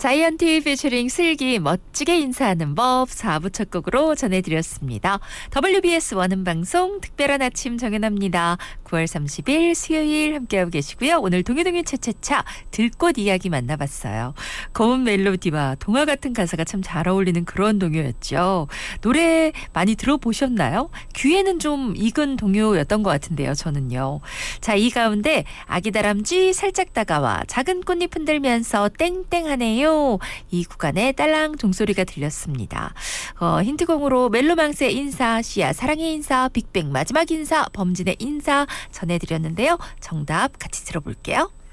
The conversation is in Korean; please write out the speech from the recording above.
자이언티 피처링 슬기 멋지게 인사하는 법 4부 첫 곡으로 전해드렸습니다. WBS 원음방송 특별한 아침 정연합니다. 9월 30일 수요일 함께하고 계시고요. 오늘 동요동요 차차차 들꽃 이야기 만나봤어요. 고운 멜로디와 동화 같은 가사가 참 잘 어울리는 그런 동요였죠. 노래 많이 들어보셨나요? 귀에는 좀 익은 동요였던 것 같은데요. 저는요. 자, 이 가운데 아기다람쥐 살짝 다가와 작은 꽃잎 흔들면서 땡땡하네요. 이 구간에 딸랑 종소리가 들렸습니다. 힌트공으로 멜로망스의 인사, 시아 사랑의 인사, 빅뱅 마지막 인사, 범진의 인사 전해드렸는데요. 정답 같이 들어볼게요.